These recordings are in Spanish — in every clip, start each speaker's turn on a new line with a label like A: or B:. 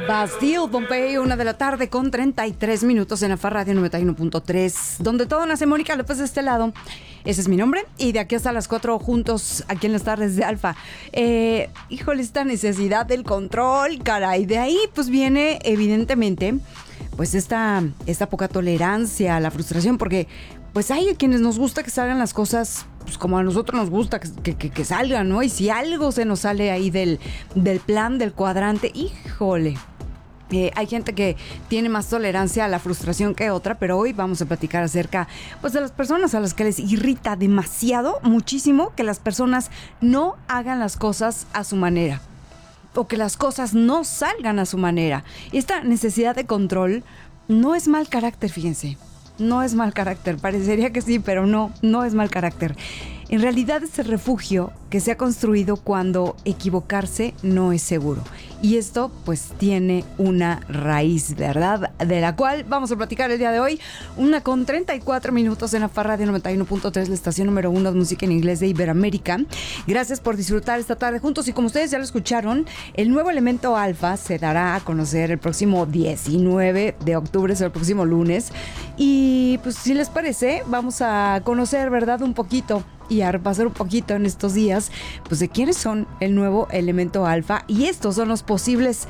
A: Bastille, Pompeii, 1 de la tarde con 33 minutos en AFA Radio 91.3, donde todo nace. Mónica López de este lado. Ese es mi nombre. Y de aquí hasta las 4 juntos aquí en las tardes de Alfa. Híjole, esta necesidad del control, caray. De ahí pues viene evidentemente pues esta poca tolerancia, la frustración, porque pues hay a quienes nos gusta que salgan las cosas pues como a nosotros nos gusta que salgan, ¿no? Y si algo se nos sale ahí del plan, del cuadrante, híjole. Hay gente que tiene más tolerancia a la frustración que otra, pero hoy vamos a platicar acerca pues de las personas a las que les irrita demasiado, muchísimo, que las personas no hagan las cosas a su manera o que las cosas no salgan a su manera. Esta necesidad de control no es mal carácter, fíjense. No es mal carácter, parecería que sí, pero no es mal carácter. En realidad es el refugio que se ha construido cuando equivocarse no es seguro. Y esto pues tiene una raíz, ¿verdad? De la cual vamos a platicar el día de hoy. 1:34 en AFA Radio 91.3, la estación número 1 de música en inglés de Iberoamérica. Gracias por disfrutar esta tarde juntos. Y como ustedes ya lo escucharon, el nuevo elemento Alfa se dará a conocer el próximo 19 de octubre, es el próximo lunes. Y pues si les parece, vamos a conocer, ¿verdad? Un poquito y a repasar un poquito en estos días, pues de quiénes son el nuevo elemento Alfa. Y estos son los posibles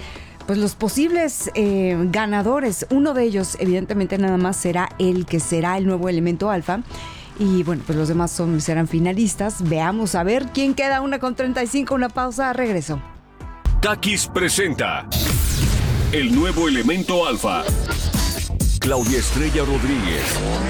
A: ganadores. Uno de ellos, evidentemente, nada más será el que será el nuevo elemento Alfa. Y bueno, pues los demás serán finalistas. Veamos a ver quién queda. 1:35, una pausa, regreso.
B: Takis presenta el nuevo elemento Alfa. Claudia Estrella Rodríguez.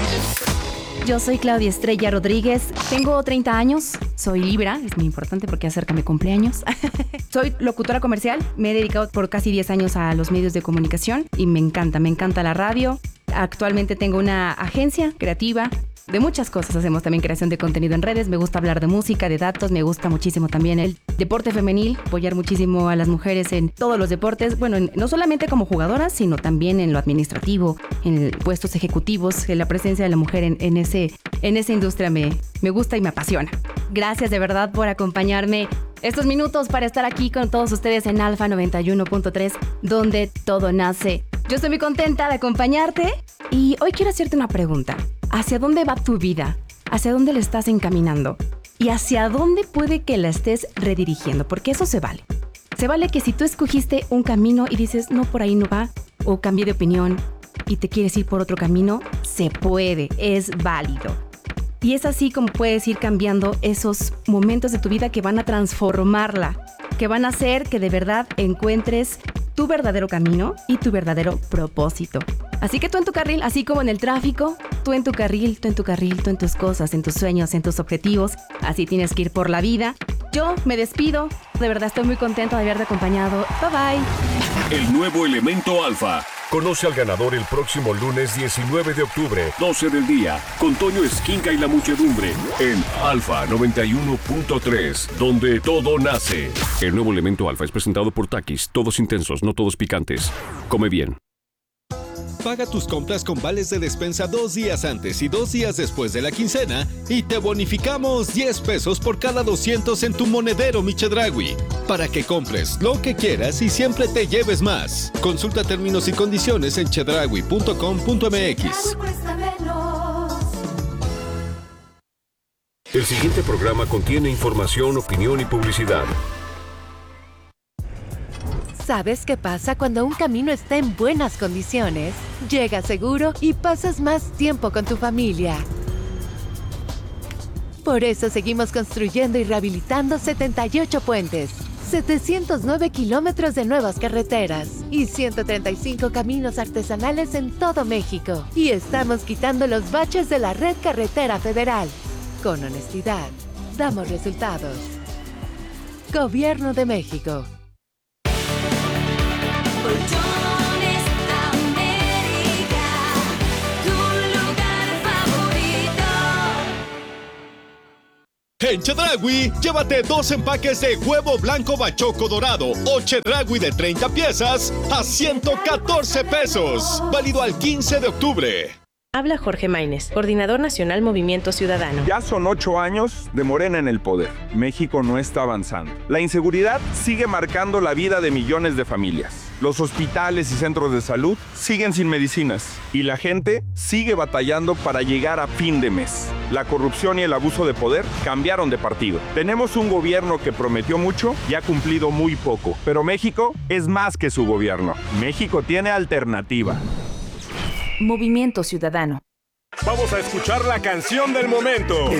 C: Yo soy Claudia Estrella Rodríguez, tengo 30 años, soy Libra, es muy importante porque acerca mi cumpleaños. Soy locutora comercial, me he dedicado por casi 10 años a los medios de comunicación y me encanta la radio. Actualmente tengo una agencia creativa. De muchas cosas hacemos también creación de contenido en redes, me gusta hablar de música, de datos, me gusta muchísimo también el deporte femenil, apoyar muchísimo a las mujeres en todos los deportes, bueno, no solamente como jugadoras, sino también en lo administrativo, en puestos ejecutivos, en la presencia de la mujer en esa industria me gusta y me apasiona. Gracias de verdad por acompañarme estos minutos para estar aquí con todos ustedes en Alfa 91.3, donde todo nace. Yo estoy muy contenta de acompañarte y hoy quiero hacerte una pregunta. ¿Hacia dónde va tu vida? ¿Hacia dónde la estás encaminando? ¿Y hacia dónde puede que la estés redirigiendo? Porque eso se vale. Se vale que si tú escogiste un camino y dices, no, por ahí no va, o cambié de opinión y te quieres ir por otro camino, se puede, es válido. Y es así como puedes ir cambiando esos momentos de tu vida que van a transformarla, que van a hacer que de verdad encuentres tu verdadero camino y tu verdadero propósito. Así que tú en tu carril, así como en el tráfico, tú en tu carril, tú en tus cosas, en tus sueños, en tus objetivos. Así tienes que ir por la vida. Yo me despido. De verdad estoy muy contenta de haberte acompañado. Bye bye.
B: El nuevo elemento Alfa. Conoce al ganador el próximo lunes 19 de octubre, 12 del día, con Toño Esquinca y la muchedumbre, en Alfa 91.3, donde todo nace. El nuevo elemento Alfa es presentado por Takis, todos intensos, no todos picantes. Come bien.
D: Paga tus compras con vales de despensa 2 días antes y 2 días después de la quincena y te bonificamos 10 pesos por cada 200 en tu monedero Mi Chedraui, para que compres lo que quieras y siempre te lleves más. Consulta términos y condiciones en chedraui.com.mx.
B: El siguiente programa contiene información, opinión y publicidad.
E: ¿Sabes qué pasa cuando un camino está en buenas condiciones? Llegas seguro y pasas más tiempo con tu familia. Por eso seguimos construyendo y rehabilitando 78 puentes, 709 kilómetros de nuevas carreteras y 135 caminos artesanales en todo México. Y estamos quitando los baches de la red carretera federal. Con honestidad, damos resultados. Gobierno de México.
F: Colchones América, tu lugar favorito.
D: En Chedraui, llévate 2 empaques de huevo blanco bachoco dorado o Chedraui de 30 piezas a 114 pesos. Válido al 15 de octubre.
G: Habla Jorge Maínez, Coordinador Nacional Movimiento Ciudadano.
H: Ya son 8 años de Morena en el poder. México no está avanzando. La inseguridad sigue marcando la vida de millones de familias. Los hospitales y centros de salud siguen sin medicinas y la gente sigue batallando para llegar a fin de mes. La corrupción y el abuso de poder cambiaron de partido. Tenemos un gobierno que prometió mucho y ha cumplido muy poco. Pero México es más que su gobierno. México tiene alternativa.
C: Movimiento Ciudadano.
I: Vamos a escuchar la canción del momento.